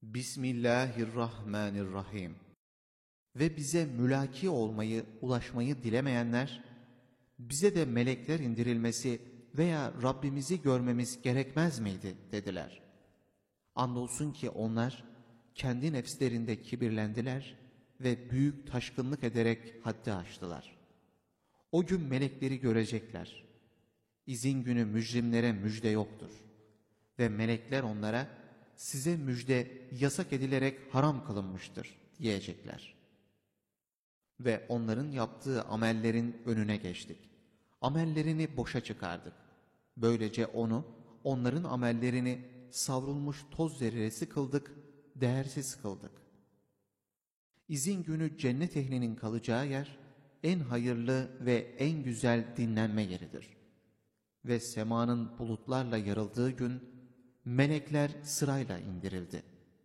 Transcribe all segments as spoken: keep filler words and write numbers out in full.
Bismillahirrahmanirrahim. Ve bize mülaki olmayı, ulaşmayı dilemeyenler, bize de melekler indirilmesi veya Rabbimizi görmemiz gerekmez miydi dediler. Andolsun ki onlar kendi nefslerinde kibirlendiler ve büyük taşkınlık ederek haddi aştılar. O gün melekleri görecekler. İzin günü mücrimlere müjde yoktur. Ve melekler onlara, size müjde yasak edilerek haram kılınmıştır diyecekler. Ve onların yaptığı amellerin önüne geçtik. Amellerini boşa çıkardık. Böylece onu, onların amellerini savrulmuş toz zerresi kıldık, değersiz kıldık. İzin günü cennet ehlinin kalacağı yer, en hayırlı ve en güzel dinlenme yeridir. Ve semanın bulutlarla yarıldığı gün, melekler sırayla indirildi.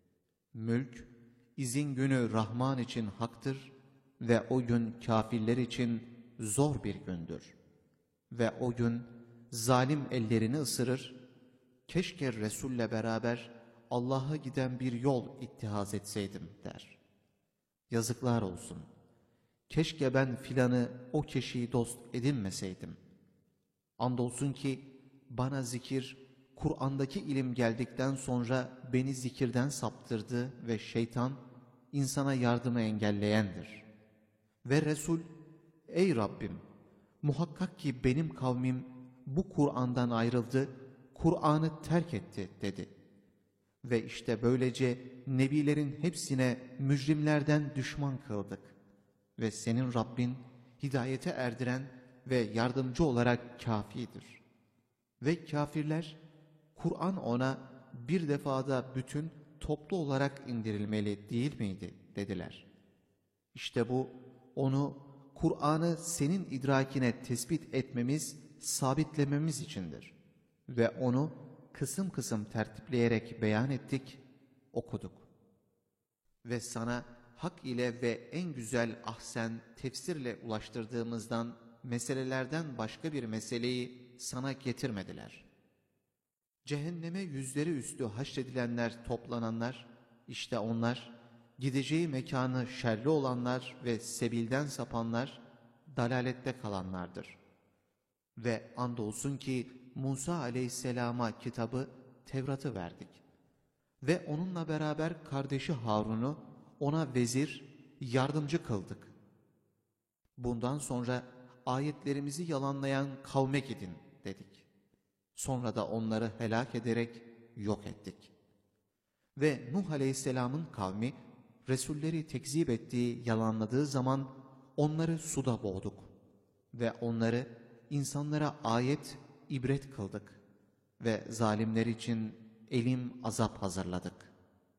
Mülk, izin günü Rahman için haktır ve o gün kafirler için zor bir gündür. Ve o gün zalim ellerini ısırır, keşke Resul'le beraber Allah'a giden bir yol ittihaz etseydim der. Yazıklar olsun, keşke ben filanı o kişiyi dost edinmeseydim. Andolsun ki bana zikir, Kur'an'daki ilim geldikten sonra beni zikirden saptırdı ve şeytan insana yardımı engelleyendir. Ve Resul, ey Rabbim, muhakkak ki benim kavmim bu Kur'an'dan ayrıldı, Kur'an'ı terk etti dedi. Ve işte böylece nebilerin hepsine mücrimlerden düşman kıldık. Ve senin Rabbin hidayete erdiren ve yardımcı olarak kafidir. Ve kafirler, Kur'an ona bir defada bütün toplu olarak indirilmeli değil miydi dediler. İşte bu onu, Kur'an'ı senin idrakine tespit etmemiz, sabitlememiz içindir. Ve onu kısım kısım tertipleyerek beyan ettik, okuduk. Ve sana hak ile ve en güzel ahsen tefsirle ulaştırdığımızdan meselelerden başka bir meseleyi sana getirmediler. Cehenneme yüzleri üstü haşredilenler, toplananlar, işte onlar, gideceği mekanı şerli olanlar ve sebilden sapanlar, dalalette kalanlardır. Ve andolsun ki Musa aleyhisselama kitabı, Tevrat'ı verdik. Ve onunla beraber kardeşi Harun'u ona vezir, yardımcı kıldık. Bundan sonra ayetlerimizi yalanlayan kavme gidin dedik. Sonra da onları helak ederek yok ettik. Ve Nuh Aleyhisselam'ın kavmi, Resulleri tekzip ettiği, yalanladığı zaman onları suda boğduk. Ve onları insanlara ayet, ibret kıldık. Ve zalimler için elim azap hazırladık.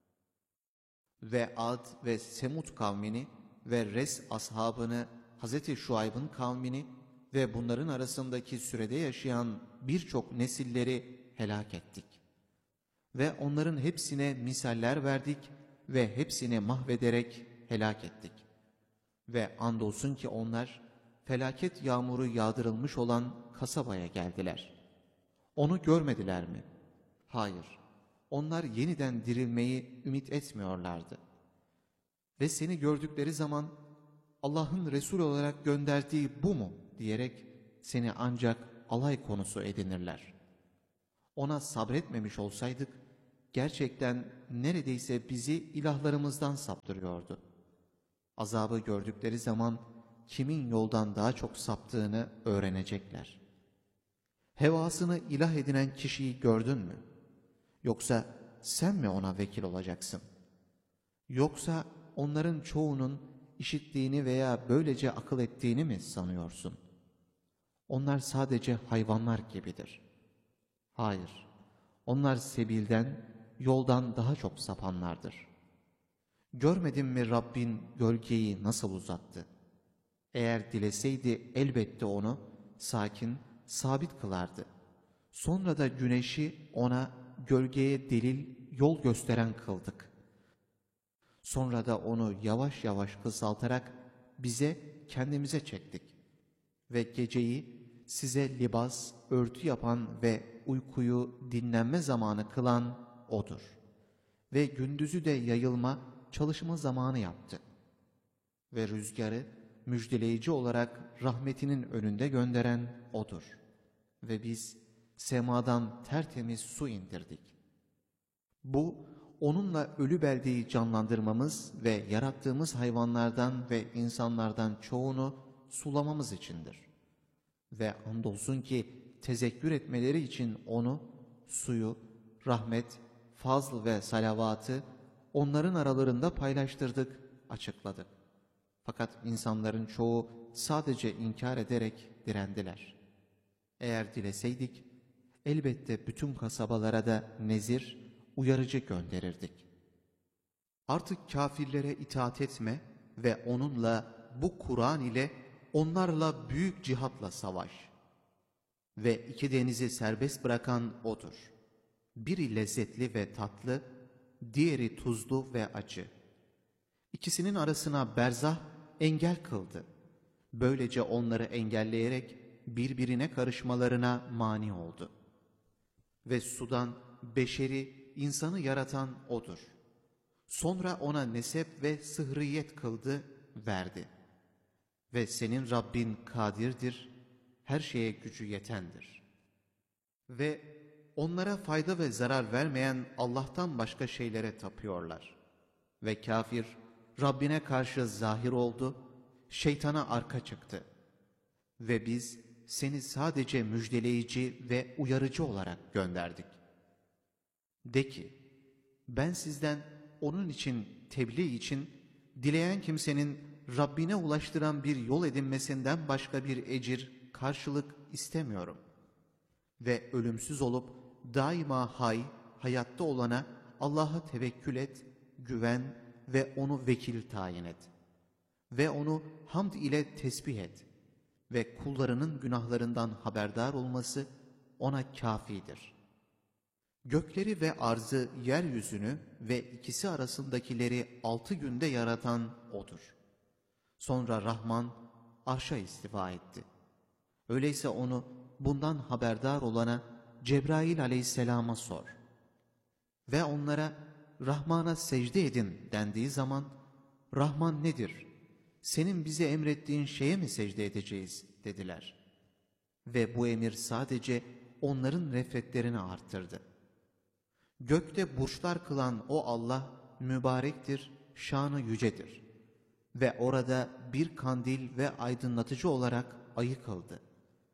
Ve Ad ve Semud kavmini ve Res ashabını, Hazreti Şuayb'ın kavmini ve bunların arasındaki sürede yaşayan birçok nesilleri helak ettik. Ve onların hepsine misaller verdik ve hepsini mahvederek helak ettik. Ve andolsun ki onlar felaket yağmuru yağdırılmış olan kasabaya geldiler. Onu görmediler mi? Hayır, onlar yeniden dirilmeyi ümit etmiyorlardı. Ve seni gördükleri zaman Allah'ın Resul olarak gönderdiği bu mu diyerek seni ancak alay konusu edinirler. Ona sabretmemiş olsaydık gerçekten neredeyse bizi ilahlarımızdan saptırıyordu. Azabı gördükleri zaman kimin yoldan daha çok saptığını öğrenecekler. Hevasını ilah edinen kişiyi gördün mü? Yoksa sen mi ona vekil olacaksın? Yoksa onların çoğunun işittiğini veya böylece akıl ettiğini mi sanıyorsun? Onlar sadece hayvanlar gibidir. Hayır, onlar sebilden, yoldan daha çok sapanlardır. Görmedin mi Rabbin gölgeyi nasıl uzattı? Eğer dileseydi elbette onu sakin, sabit kılardı. Sonra da güneşi ona gölgeye delil, yol gösteren kıldık. Sonra da onu yavaş yavaş kısaltarak bize, kendimize çektik. Ve geceyi size libas, örtü yapan ve uykuyu dinlenme zamanı kılan O'dur. ve gündüzü de yayılma, çalışma zamanı yaptı. Ve rüzgarı müjdeleyici olarak rahmetinin önünde gönderen O'dur. Ve biz semadan tertemiz su indirdik. Bu, onunla ölü beldeyi canlandırmamız ve yarattığımız hayvanlardan ve insanlardan çoğunu sulamamız içindir. Ve andolsun ki tezekkür etmeleri için onu, suyu, rahmet, fazl ve salavatı onların aralarında paylaştırdık, açıkladık. Fakat insanların çoğu sadece inkar ederek direndiler. Eğer dileseydik, elbette bütün kasabalara da nezir, uyarıcı gönderirdik. Artık kâfirlere itaat etme ve onunla, bu Kur'an ile onlarla büyük cihatla savaş. Ve iki denizi serbest bırakan O'dur. Biri lezzetli ve tatlı, diğeri tuzlu ve acı. İkisinin arasına berzah engel kıldı. Böylece onları engelleyerek birbirine karışmalarına mani oldu. Ve sudan beşeri, insanı yaratan O'dur. Sonra ona nesep ve sıhriyet kıldı, verdi. Ve senin Rabbin kadirdir, her şeye gücü yetendir. Ve onlara fayda ve zarar vermeyen Allah'tan başka şeylere tapıyorlar. Ve kafir, Rabbine karşı zahir oldu, şeytana arka çıktı. Ve biz seni sadece müjdeleyici ve uyarıcı olarak gönderdik. De ki, ben sizden onun için, tebliğ için, dileyen kimsenin Rabbine ulaştıran bir yol edinmesinden başka bir ecir, karşılık istemiyorum. Ve ölümsüz olup daima hay, hayatta olana Allah'a tevekkül et, güven ve onu vekil tayin et. Ve onu hamd ile tesbih et. Ve kullarının günahlarından haberdar olması ona kâfidir. Gökleri ve arzı, yeryüzünü ve ikisi arasındakileri altı günde yaratan O'dur. Sonra Rahman arşa istiva etti. Öyleyse onu bundan haberdar olana Cebrail aleyhisselama sor. Ve onlara Rahman'a secde edin dendiği zaman, Rahman nedir? Senin bize emrettiğin şeye mi secde edeceğiz dediler. Ve bu emir sadece onların nefretlerini arttırdı. Gökte burçlar kılan o Allah mübarektir, şanı yücedir. Ve orada bir kandil ve aydınlatıcı olarak ayı kıldı.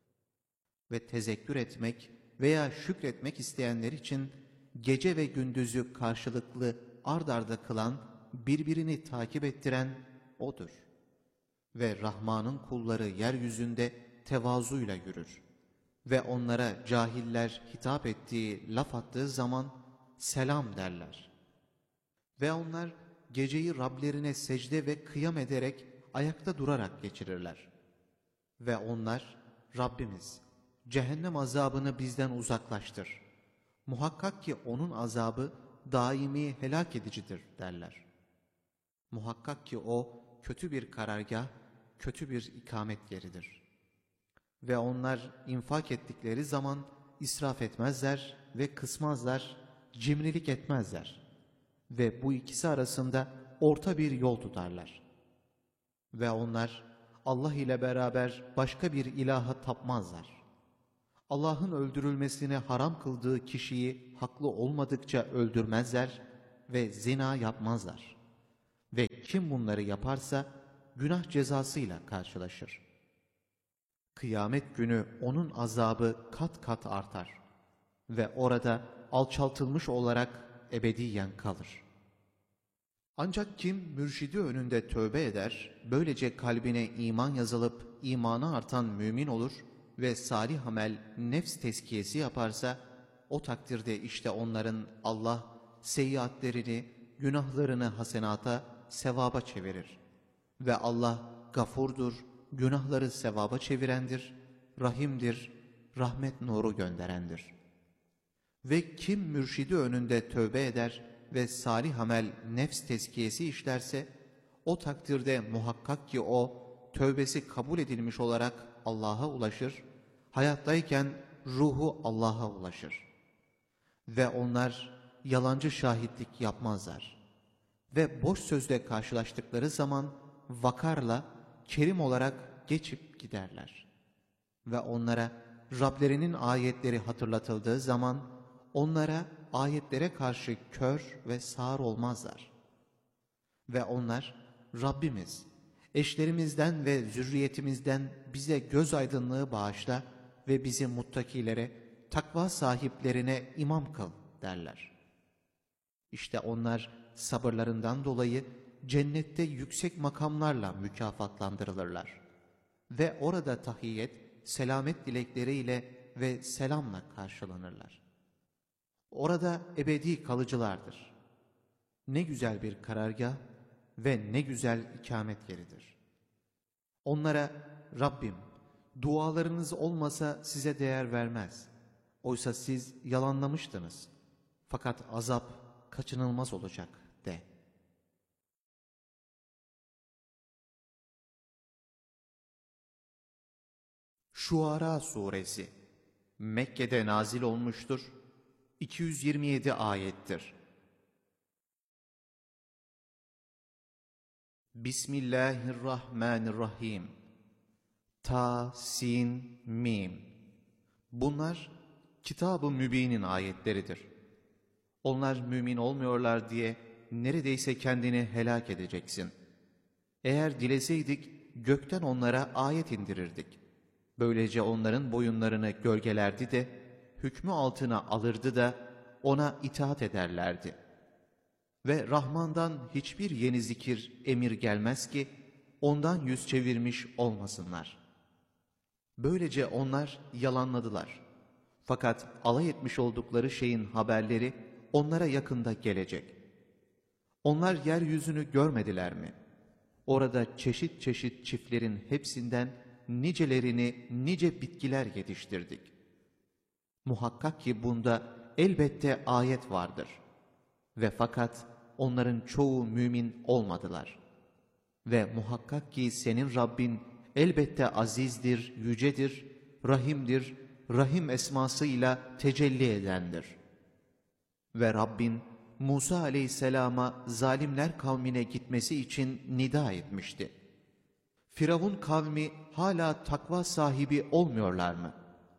Ve tezekkür etmek veya şükretmek isteyenler için gece ve gündüzü karşılıklı ard arda kılan, birbirini takip ettiren O'dur. Ve Rahman'ın kulları yeryüzünde tevazuyla yürür. Ve onlara cahiller hitap ettiği, laf attığı zaman selam derler. Ve onlar geceyi Rablerine secde ve kıyam ederek ayakta durarak geçirirler. Ve onlar, Rabbimiz, cehennem azabını bizden uzaklaştır. Muhakkak ki onun azabı daimi helak edicidir derler. Muhakkak ki o kötü bir karargah, kötü bir ikamet yeridir. Ve onlar infak ettikleri zaman israf etmezler ve kısmazlar, cimrilik etmezler. Ve bu ikisi arasında orta bir yol tutarlar. Ve onlar Allah ile beraber başka bir ilaha tapmazlar. Allah'ın öldürülmesini haram kıldığı kişiyi haklı olmadıkça öldürmezler ve zina yapmazlar. Ve kim bunları yaparsa günah cezasıyla karşılaşır. Kıyamet günü onun azabı kat kat artar ve orada alçaltılmış olarak ebediyen kalır. Ancak kim mürşidi önünde tövbe eder, böylece kalbine iman yazılıp imanı artan mümin olur ve salih amel, nefs tezkiyesi yaparsa, o takdirde işte onların Allah seyyiatlerini, günahlarını hasenata, sevaba çevirir. Ve Allah gafurdur, günahları sevaba çevirendir, rahimdir, rahmet nuru gönderendir. Ve kim mürşidi önünde tövbe eder ve salih amel, nefs tezkiyesi işlerse, o takdirde muhakkak ki o, tövbesi kabul edilmiş olarak Allah'a ulaşır, hayattayken ruhu Allah'a ulaşır. Ve onlar yalancı şahitlik yapmazlar. Ve boş sözle karşılaştıkları zaman vakarla, kerim olarak geçip giderler. Ve onlara Rablerinin ayetleri hatırlatıldığı zaman onlara ayetlere karşı kör ve sağır olmazlar. Ve onlar, Rabbimiz, eşlerimizden ve zürriyetimizden bize göz aydınlığı bağışla ve bizi muttakilere, takva sahiplerine imam kıl derler. İşte onlar sabırlarından dolayı cennette yüksek makamlarla mükafatlandırılırlar. Ve orada tahiyyet, selamet dilekleriyle ve selamla karşılanırlar. Orada ebedi kalıcılardır. Ne güzel bir karargah ve ne güzel ikamet yeridir. Onlara, Rabbim, dualarınız olmasa size değer vermez. Oysa siz yalanlamıştınız. Fakat azap kaçınılmaz olacak de. Şuara Suresi Mekke'de nazil olmuştur. iki yüz yirmi yedi ayettir. Bismillahirrahmanirrahim. Ta, sin, mim. Bunlar Kitab-ı Mübin'in ayetleridir. Onlar mümin olmuyorlar diye neredeyse kendini helak edeceksin. Eğer dileseydik gökten onlara ayet indirirdik. Böylece onların boyunlarını gölgelerdi de hükmü altına alırdı da ona itaat ederlerdi. Ve Rahman'dan hiçbir yeni zikir, emir gelmez ki ondan yüz çevirmiş olmasınlar. Böylece onlar yalanladılar. Fakat alay etmiş oldukları şeyin haberleri onlara yakında gelecek. Onlar yeryüzünü görmediler mi? Orada çeşit çeşit çiftlerin hepsinden nicelerini nice bitkiler yetiştirdik. Muhakkak ki bunda elbette ayet vardır. Ve fakat onların çoğu mümin olmadılar. Ve muhakkak ki senin Rabbin elbette azizdir, yücedir, rahimdir, rahim esmasıyla tecelli edendir. Ve Rabbin Musa aleyhisselama zalimler kavmine gitmesi için nida etmişti. Firavun kavmi hala takva sahibi olmuyorlar mı?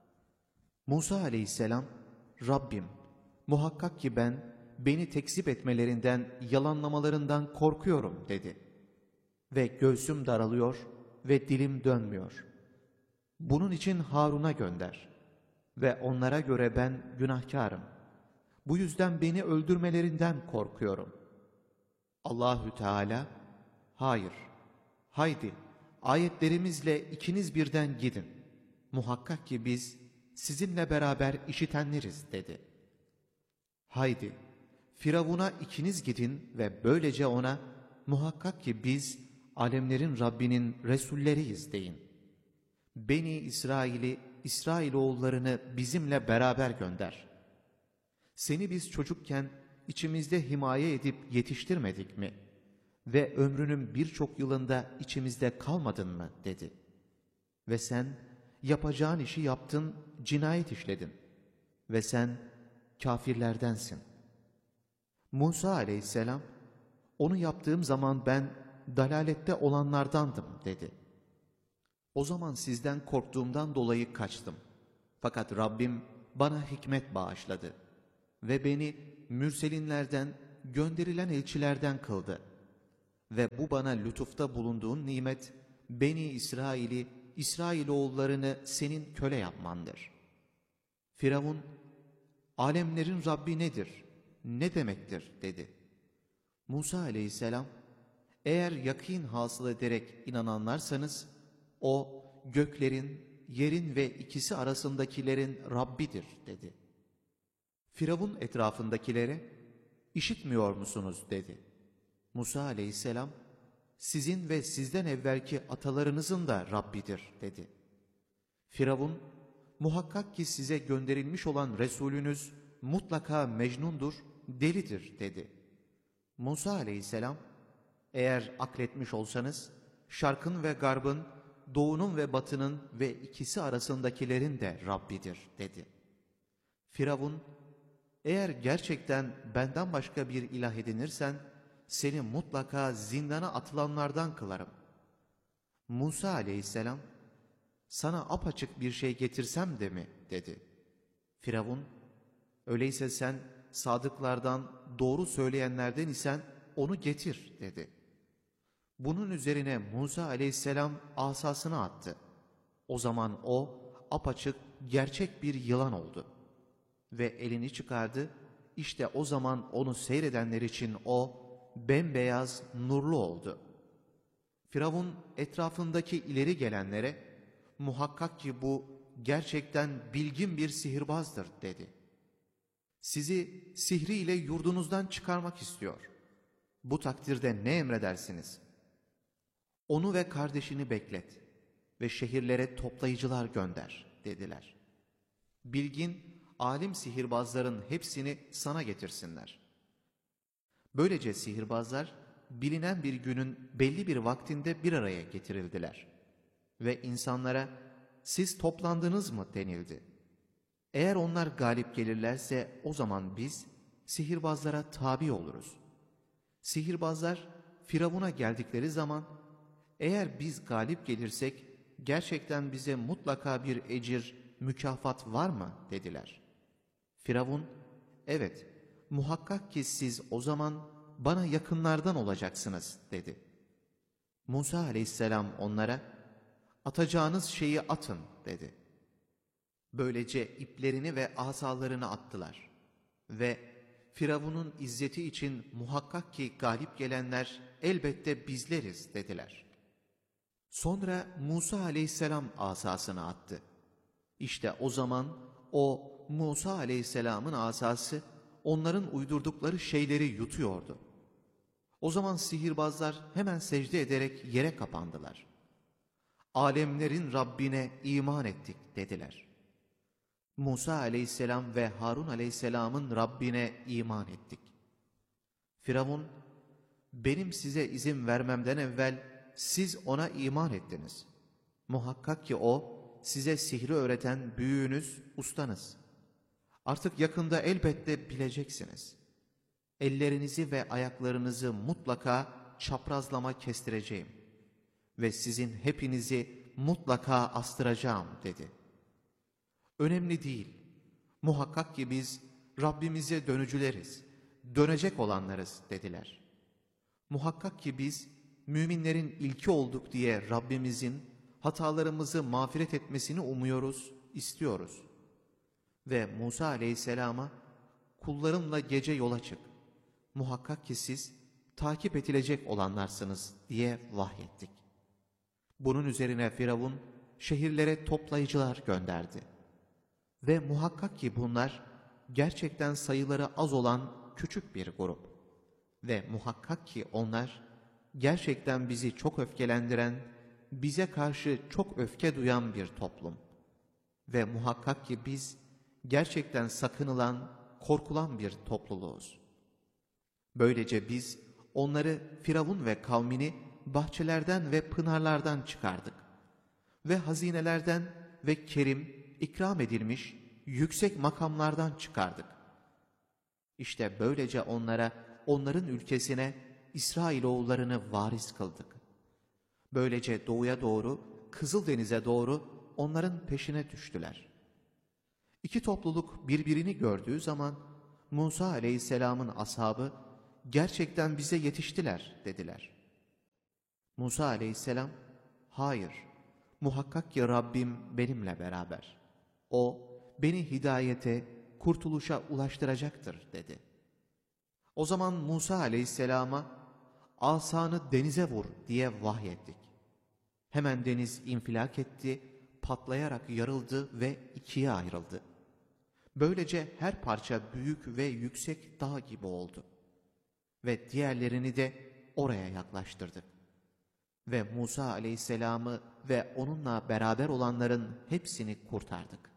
Musa aleyhisselam, Rabbim muhakkak ki ben beni tekzip etmelerinden, yalanlamalarından korkuyorum dedi. Ve göğsüm daralıyor ve dilim dönmüyor. Bunun için Harun'a gönder. Ve onlara göre ben günahkarım. Bu yüzden beni öldürmelerinden korkuyorum. Allahü Teala, hayır, haydi ayetlerimizle ikiniz birden gidin. Muhakkak ki biz sizinle beraber işitenleriz dedi. Haydi Firavun'a ikiniz gidin ve böylece ona muhakkak ki biz alemlerin Rabbinin Resulleriyiz deyin. Beni İsrail'i, İsrailoğullarını bizimle beraber gönder. Seni biz çocukken içimizde himaye edip yetiştirmedik mi? Ve ömrünün birçok yılında içimizde kalmadın mı? Dedi. Ve sen yapacağın işi yaptın, cinayet işledin. Ve sen kafirlerdensin. Musa aleyhisselam, onu yaptığım zaman ben dalalette olanlardandım dedi. O zaman sizden korktuğumdan dolayı kaçtım. Fakat Rabbim bana hikmet bağışladı ve beni mürselinlerden, gönderilen elçilerden kıldı. Ve bu bana lütufta bulunduğun nimet, Beni İsrail'i, İsrailoğullarını senin köle yapmandır. Firavun, alemlerin Rabbi nedir, ne demektir dedi. Musa aleyhisselam, eğer yakîn hasıl ederek inananlarsanız, o göklerin, yerin ve ikisi arasındakilerin Rabbidir dedi. Firavun etrafındakilere, işitmiyor musunuz dedi. Musa aleyhisselam, sizin ve sizden evvelki atalarınızın da Rabbidir dedi. Firavun, muhakkak ki size gönderilmiş olan Resulünüz mutlaka mecnundur, delidir dedi. Musa aleyhisselam, eğer akletmiş olsanız, şarkın ve garbın, doğunun ve batının ve ikisi arasındakilerin de Rabbidir dedi. Firavun, eğer gerçekten benden başka bir ilah edinirsen, seni mutlaka zindana atılanlardan kılarım. Musa aleyhisselam, sana apaçık bir şey getirsem de mi? Dedi. Firavun, öyleyse sen sadıklardan, doğru söyleyenlerden isen onu getir, dedi. Bunun üzerine Musa aleyhisselam asasını attı. O zaman o apaçık gerçek bir yılan oldu. Ve elini çıkardı, işte o zaman onu seyredenler için o bembeyaz, nurlu oldu. Firavun etrafındaki ileri gelenlere, muhakkak ki bu gerçekten bilgin bir sihirbazdır, dedi. Sizi sihriyle yurdunuzdan çıkarmak istiyor. Bu takdirde ne emredersiniz? Onu ve kardeşini beklet ve şehirlere toplayıcılar gönder, dediler. Bilgin, alim sihirbazların hepsini sana getirsinler. Böylece sihirbazlar, bilinen bir günün belli bir vaktinde bir araya getirildiler. Ve insanlara, siz toplandınız mı denildi. Eğer onlar galip gelirlerse o zaman biz sihirbazlara tabi oluruz. Sihirbazlar Firavun'a geldikleri zaman, eğer biz galip gelirsek gerçekten bize mutlaka bir ecir, mükafat var mı? Dediler. Firavun, evet, muhakkak ki siz o zaman bana yakınlardan olacaksınız, dedi. Musa aleyhisselam onlara, atacağınız şeyi atın, dedi. Böylece iplerini ve asalarını attılar. Ve Firavun'un izzeti için muhakkak ki galip gelenler elbette bizleriz, dediler. Sonra Musa aleyhisselam asasını attı. İşte o zaman o Musa aleyhisselamın asası onların uydurdukları şeyleri yutuyordu. O zaman sihirbazlar hemen secde ederek yere kapandılar. Alemlerin Rabbine iman ettik, dediler. Musa aleyhisselam ve Harun aleyhisselamın Rabbine iman ettik. Firavun, benim size izin vermemden evvel siz ona iman ettiniz. Muhakkak ki o size sihri öğreten büyüğünüz, ustanız. Artık yakında elbette bileceksiniz. Ellerinizi ve ayaklarınızı mutlaka çaprazlama kestireceğim ve sizin hepinizi mutlaka astıracağım, dedi. Önemli değil. Muhakkak ki biz Rabbimize dönücüleriz, dönecek olanlarız, dediler. Muhakkak ki biz müminlerin ilki olduk diye Rabbimizin hatalarımızı mağfiret etmesini umuyoruz, istiyoruz. Ve Musa aleyhisselama, kullarımla gece yola çık. Muhakkak ki siz takip edilecek olanlarsınız diye vahyettik. Bunun üzerine Firavun şehirlere toplayıcılar gönderdi. Ve muhakkak ki bunlar gerçekten sayıları az olan küçük bir grup. Ve muhakkak ki onlar gerçekten bizi çok öfkelendiren, bize karşı çok öfke duyan bir toplum. Ve muhakkak ki biz gerçekten sakınılan, korkulan bir topluluğuz. Böylece biz onları, Firavun ve kavmini bahçelerden ve pınarlardan çıkardık. Ve hazinelerden ve kerim, ikram edilmiş yüksek makamlardan çıkardık. İşte böylece onlara, onların ülkesine İsrailoğullarını varis kıldık. Böylece doğuya doğru, Kızıldeniz'e doğru onların peşine düştüler. İki topluluk birbirini gördüğü zaman Musa aleyhisselamın ashabı, gerçekten bize yetiştiler, dediler. Musa aleyhisselam, hayır, muhakkak ki Rabbim benimle beraber. O, beni hidayete, kurtuluşa ulaştıracaktır, dedi. O zaman Musa aleyhisselama, asanı denize vur diye vahyettik. Hemen deniz infilak etti, patlayarak yarıldı ve ikiye ayrıldı. Böylece her parça büyük ve yüksek dağ gibi oldu. Ve diğerlerini de oraya yaklaştırdık. Ve Musa aleyhisselamı ve onunla beraber olanların hepsini kurtardık.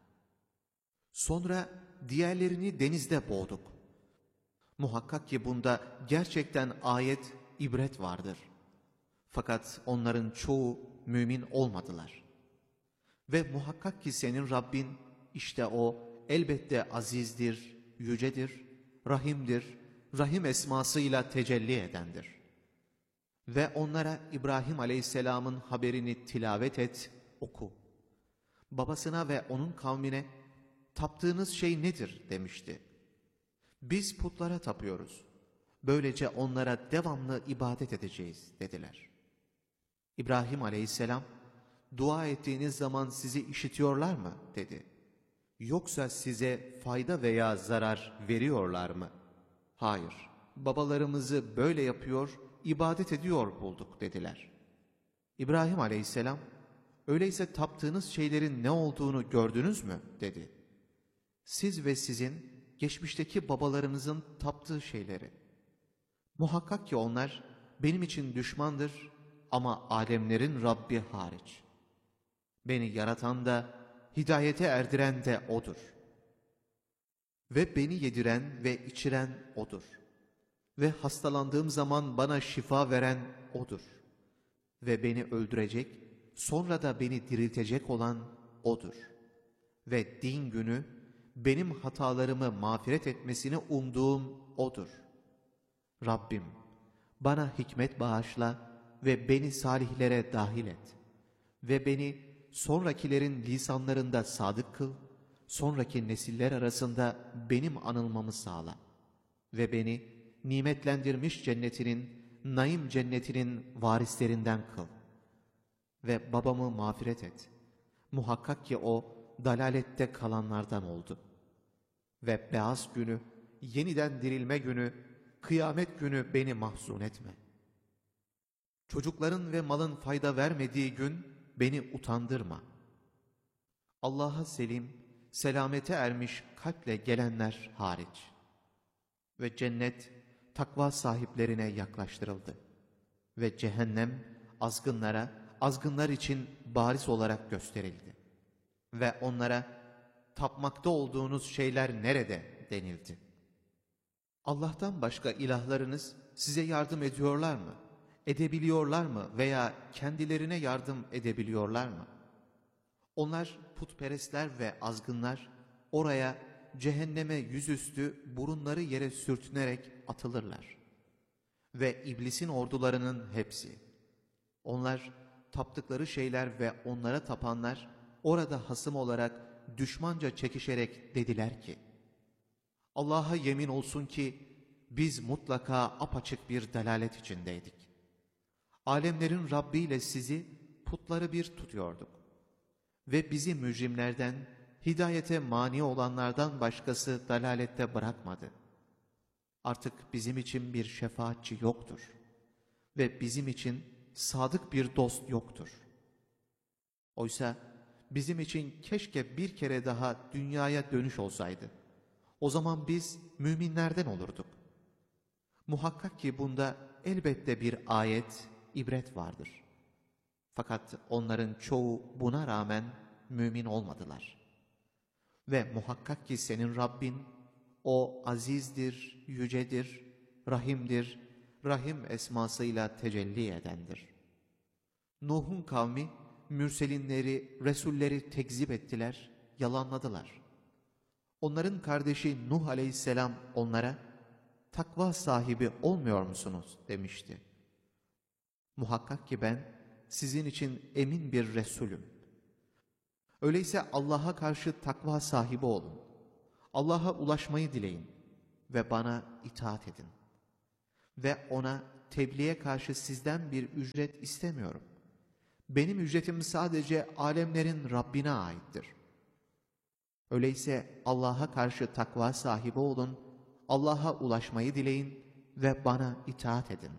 Sonra diğerlerini denizde boğduk. Muhakkak ki bunda gerçekten ayet, ibret vardır. Fakat onların çoğu mümin olmadılar. Ve muhakkak ki senin Rabbin, işte o elbette azizdir, yücedir, rahimdir, rahim esmasıyla tecelli edendir. Ve onlara İbrahim aleyhisselamın haberini tilavet et, oku. Babasına ve onun kavmine, taptığınız şey nedir demişti. Biz putlara tapıyoruz. Böylece onlara devamlı ibadet edeceğiz dediler. İbrahim aleyhisselam, dua ettiğiniz zaman sizi işitiyorlar mı dedi. Yoksa size fayda veya zarar veriyorlar mı? Hayır, babalarımızı böyle yapıyor, ibadet ediyor bulduk dediler. İbrahim aleyhisselam, öyleyse taptığınız şeylerin ne olduğunu gördünüz mü dedi. Siz ve sizin geçmişteki babalarınızın taptığı şeyleri. Muhakkak ki onlar benim için düşmandır ama alemlerin Rabbi hariç. Beni yaratan da, hidayete erdiren de O'dur. Ve beni yediren ve içiren O'dur. Ve hastalandığım zaman bana şifa veren O'dur. Ve beni öldürecek, sonra da beni diriltecek olan O'dur. Ve din günü, benim hatalarımı mağfiret etmesini umduğum O'dur. Rabbim, bana hikmet bağışla ve beni salihlere dahil et. Ve beni sonrakilerin lisanlarında sadık kıl, sonraki nesiller arasında benim anılmamı sağla. Ve beni nimetlendirmiş cennetinin, naim cennetinin varislerinden kıl. Ve babamı mağfiret et. Muhakkak ki o dalalette kalanlardan oldu. Ve beyaz günü, yeniden dirilme günü, kıyamet günü beni mahzun etme. Çocukların ve malın fayda vermediği gün beni utandırma. Allah'a selim, selamete ermiş kalple gelenler hariç. Ve cennet takva sahiplerine yaklaştırıldı. Ve cehennem azgınlara, azgınlar için bariz olarak gösterildi. Ve onlara, tapmakta olduğunuz şeyler nerede denildi. Allah'tan başka ilahlarınız size yardım ediyorlar mı? Edebiliyorlar mı veya kendilerine yardım edebiliyorlar mı? Onlar putperestler ve azgınlar oraya, cehenneme yüzüstü burunları yere sürtünerek atılırlar. Ve iblisin ordularının hepsi. Onlar taptıkları şeyler ve onlara tapanlar orada hasım olarak düşmanca çekişerek dediler ki, Allah'a yemin olsun ki biz mutlaka apaçık bir delalet içindeydik. Alemlerin Rabbi ile sizi putları bir tutuyorduk. Ve bizi mücrimlerden, hidayete mani olanlardan başkası dalalette bırakmadı. Artık bizim için bir şefaatçi yoktur. Ve bizim için sadık bir dost yoktur. Oysa bizim için keşke bir kere daha dünyaya dönüş olsaydı. O zaman biz müminlerden olurduk. Muhakkak ki bunda elbette bir ayet, ibret vardır. Fakat onların çoğu buna rağmen mümin olmadılar. Ve muhakkak ki senin Rabbin, o azizdir, yücedir, rahimdir, rahim esmasıyla tecelli edendir. Nuh'un kavmi, mürselinleri, resulleri tekzip ettiler, yalanladılar. Onların kardeşi Nuh aleyhisselam onlara, takva sahibi olmuyor musunuz demişti. Muhakkak ki ben sizin için emin bir Resulüm. Öyleyse Allah'a karşı takva sahibi olun. Allah'a ulaşmayı dileyin ve bana itaat edin. Ve ona tebliğe karşı sizden bir ücret istemiyorum. Benim ücretim sadece alemlerin Rabbine aittir. Öyleyse Allah'a karşı takva sahibi olun, Allah'a ulaşmayı dileyin ve bana itaat edin.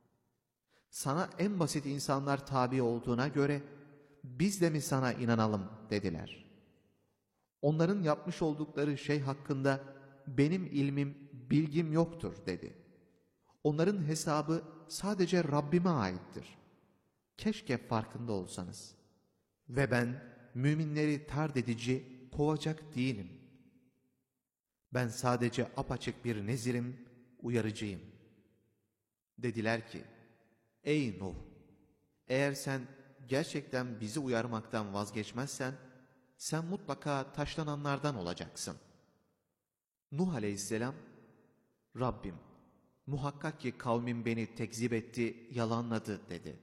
Sana en basit insanlar tabi olduğuna göre biz de mi sana inanalım dediler. Onların yapmış oldukları şey hakkında benim ilmim, bilgim yoktur dedi. Onların hesabı sadece Rabbime aittir. Keşke farkında olsanız. Ve ben müminleri tard edici, kovacak değilim. Ben sadece apaçık bir nezirim, uyarıcıyım. Dediler ki, ey Nuh! Eğer sen gerçekten bizi uyarmaktan vazgeçmezsen, sen mutlaka taşlananlardan olacaksın. Nuh aleyhisselam, Rabbim, muhakkak ki kavmim beni tekzip etti, yalanladı dedi.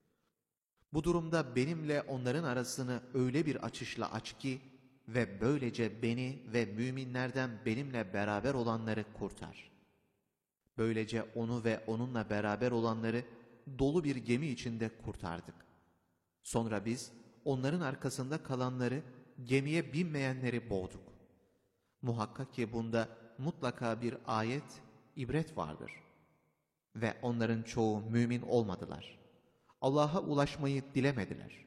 Bu durumda benimle onların arasını öyle bir açışla aç ki ve böylece beni ve müminlerden benimle beraber olanları kurtar. Böylece onu ve onunla beraber olanları dolu bir gemi içinde kurtardık. Sonra biz onların arkasında kalanları, gemiye binmeyenleri boğduk. Muhakkak ki bunda mutlaka bir ayet, ibret vardır. Ve onların çoğu mümin olmadılar. Allah'a ulaşmayı dilemediler.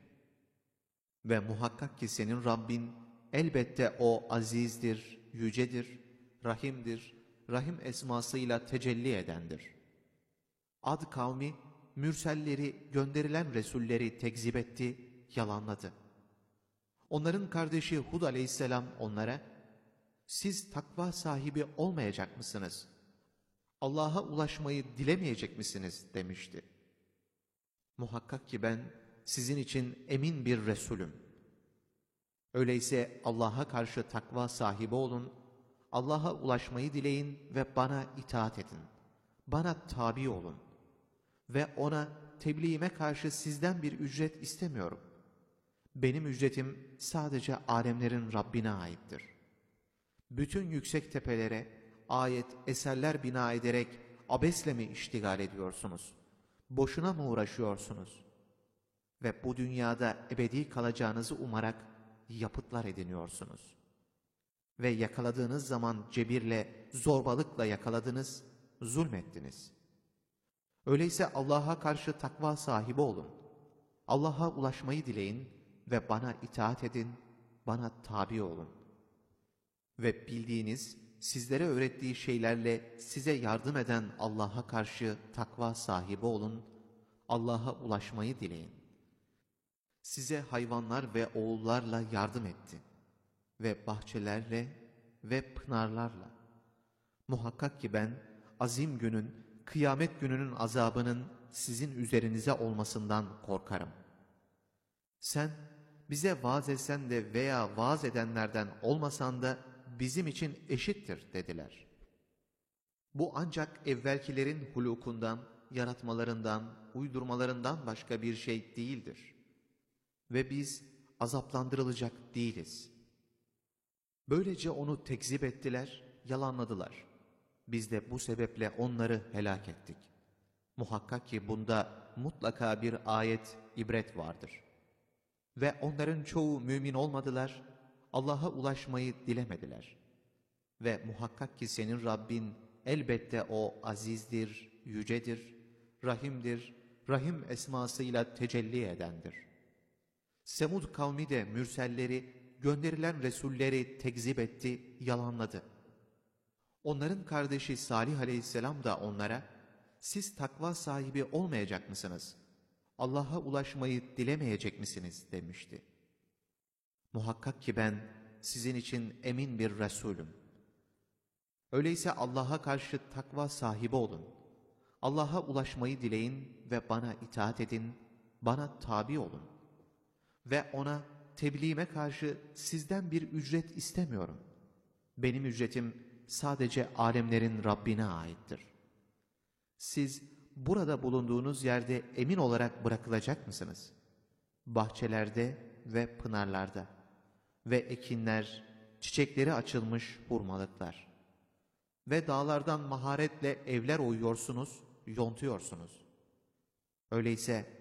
Ve muhakkak ki senin Rabbin elbette o azizdir, yücedir, rahimdir, rahim esmasıyla tecelli edendir. Ad kavmi, mürselleri, gönderilen resulleri tekzip etti, yalanladı. Onların kardeşi Hud aleyhisselam onlara, siz takva sahibi olmayacak mısınız? Allah'a ulaşmayı dilemeyecek misiniz? Demişti. Muhakkak ki ben sizin için emin bir Resulüm. Öyleyse Allah'a karşı takva sahibi olun, Allah'a ulaşmayı dileyin ve bana itaat edin. Bana tabi olun. Ve ona tebliğime karşı sizden bir ücret istemiyorum. Benim ücretim sadece alemlerin Rabbine aittir. Bütün yüksek tepelere ayet, eserler bina ederek abesle mi iştigal ediyorsunuz? Boşuna mı uğraşıyorsunuz? Ve bu dünyada ebedi kalacağınızı umarak yapıtlar ediniyorsunuz. Ve yakaladığınız zaman cebirle, zorbalıkla yakaladınız, zulmettiniz. Öyleyse Allah'a karşı takva sahibi olun. Allah'a ulaşmayı dileyin ve bana itaat edin, bana tabi olun. Ve bildiğiniz, sizlere öğrettiği şeylerle size yardım eden Allah'a karşı takva sahibi olun, Allah'a ulaşmayı dileyin. Size hayvanlar ve oğullarla yardım etti ve bahçelerle ve pınarlarla. Muhakkak ki ben azim günün, kıyamet gününün azabının sizin üzerinize olmasından korkarım. Sen bize vaaz etsen de veya vaaz edenlerden olmasan da bizim için eşittir dediler. Bu ancak evvelkilerin hulukundan, yaratmalarından, uydurmalarından başka bir şey değildir. Ve biz azaplandırılacak değiliz. Böylece onu tekzip ettiler, yalanladılar. Biz de bu sebeple onları helak ettik. Muhakkak ki bunda mutlaka bir ayet, ibret vardır. Ve onların çoğu mümin olmadılar, Allah'a ulaşmayı dilemediler. Ve muhakkak ki senin Rabbin elbette o azizdir, yücedir, rahimdir, rahim esmasıyla tecelli edendir. Semud kavmi de mürselleri, gönderilen resulleri tekzip etti, yalanladı. Onların kardeşi Salih aleyhisselam da onlara, siz takva sahibi olmayacak mısınız? Allah'a ulaşmayı dilemeyecek misiniz? Demişti. Muhakkak ki ben sizin için emin bir Resulüm. Öyleyse Allah'a karşı takva sahibi olun. Allah'a ulaşmayı dileyin ve bana itaat edin, bana tabi olun. Ve ona tebliğime karşı sizden bir ücret istemiyorum. Benim ücretim sadece alemlerin Rabbine aittir. Siz burada bulunduğunuz yerde emin olarak bırakılacak mısınız? Bahçelerde ve pınarlarda ve ekinler, çiçekleri açılmış hurmalıklar ve dağlardan maharetle evler oyuyorsunuz, yontuyorsunuz. Öyleyse